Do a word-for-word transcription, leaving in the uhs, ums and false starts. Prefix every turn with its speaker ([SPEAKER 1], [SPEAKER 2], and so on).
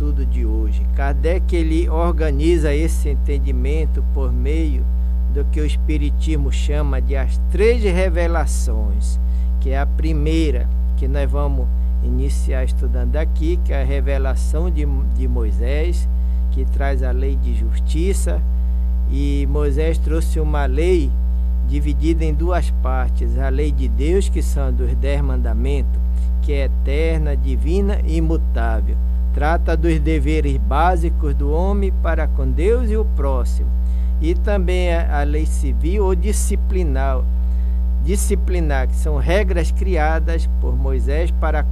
[SPEAKER 1] estudo de hoje. Kardec ele organiza esse entendimento por meio do que o Espiritismo chama de as três revelações, que é a primeira, que nós vamos iniciar estudando aqui, que é a revelação de, de Moisés, que traz a lei de justiça, e Moisés trouxe uma lei dividida em duas partes, a lei de Deus, que são dos dez mandamentos, que é eterna, divina e imutável, trata dos deveres básicos do homem para com Deus e o próximo, e também a lei civil ou disciplinar, disciplinar, que são regras criadas por Moisés para